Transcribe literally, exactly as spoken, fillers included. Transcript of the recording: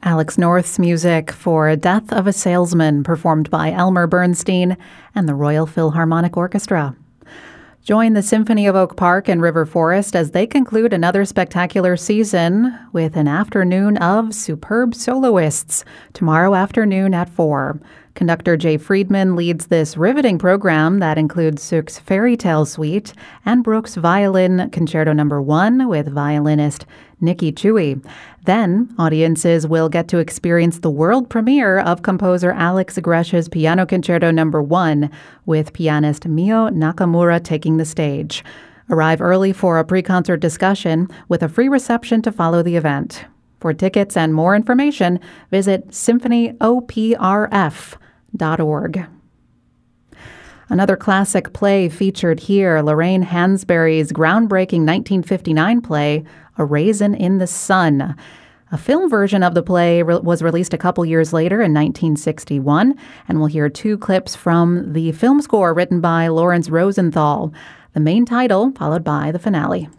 Alex North's music for Death of a Salesman, performed by Elmer Bernstein and the Royal Philharmonic Orchestra. Join the Symphony of Oak Park and River Forest as they conclude another spectacular season with an afternoon of superb soloists tomorrow afternoon at four. Conductor Jay Friedman leads this riveting program that includes Suk's Fairy Tale Suite and Brooks' Violin Concerto Number One with violinist Nikki Chewy. Then, audiences will get to experience the world premiere of composer Alex Gresh's Piano Concerto Number One with pianist Mio Nakamura taking the stage. Arrive early for a pre-concert discussion with a free reception to follow the event. For tickets and more information, visit symphony o p r f dot org. Another classic play featured here, Lorraine Hansberry's groundbreaking nineteen fifty-nine play, A Raisin in the Sun. A film version of the play re- was released a couple years later in nineteen sixty-one, and we'll hear two clips from the film score written by Lawrence Rosenthal. The main title, followed by the finale.